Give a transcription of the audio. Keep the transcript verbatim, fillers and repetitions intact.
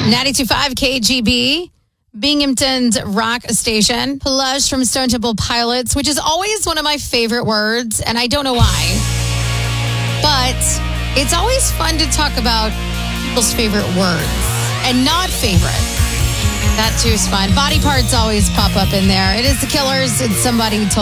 ninety-two point five K G B, Binghamton's rock station. Plush from Stone Temple Pilots, which is always one of my favorite words, and I don't know why. But it's always fun to talk about people's favorite words and not favorite. That too is fun. Body parts always pop up in there. It is the Killers. It's Somebody Told